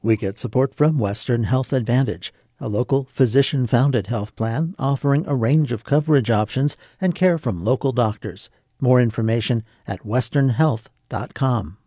We get support from Western Health Advantage, a local physician-founded health plan offering a range of coverage options and care from local doctors. More information at westernhealth.com.